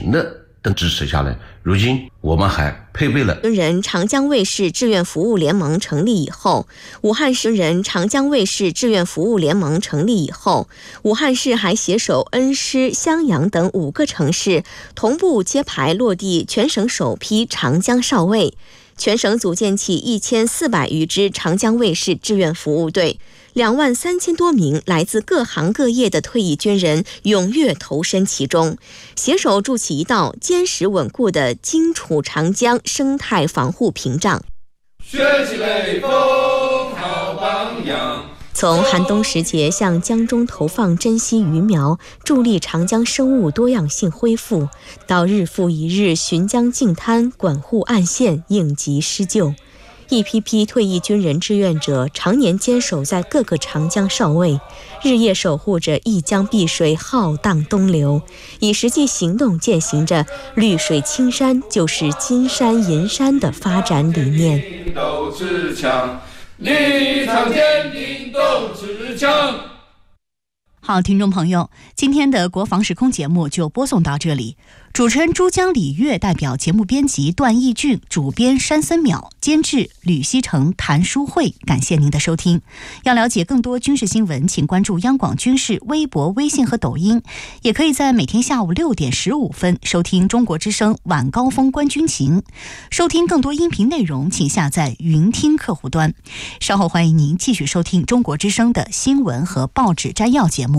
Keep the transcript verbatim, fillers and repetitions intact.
行的等支持下来，如今我们还配备了军人长江卫士志愿服务联盟成立以后，武汉市人长江卫士志愿服务联盟成立以后，武汉市还携手恩施、襄阳等五个城市同步揭牌落地全省首批长江少尉，全省组建起一千四百余支长江卫士志愿服务队，两万三千多名来自各行各业的退役军人踊跃投身其中，携手筑起一道坚实稳固的荆楚长江生态防护屏障。 学习雷锋好榜样， 从寒冬时节向江中投放珍稀鱼苗，助力长江生物多样性恢复，到日复一日巡江净滩，管护岸线，应急施救，一批批退役军人志愿者常年坚守在各个长江哨位，日夜守护着一江碧水浩荡东流，以实际行动践行着绿水青山就是金山银山的发展理念。 斗志强，立场坚定斗志强。 好，听众朋友，今天的国防时空节目就播送到这里。主持人珠江李月代表节目编辑段义俊，主编山森淼，监制吕希成、谭淑慧，感谢您的收听。要了解更多军事新闻，请关注央广军事微博、微信和抖音，也可以在每天下午六点十五分收听中国之声晚高峰观军情。收听更多音频内容，请下载云听客户端。稍后欢迎您继续收听中国之声的新闻和报纸摘要节目。